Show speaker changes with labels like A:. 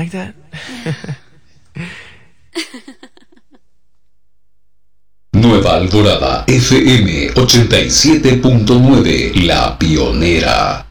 A: like that?
B: Nueva Alborada FM 87.9, la pionera.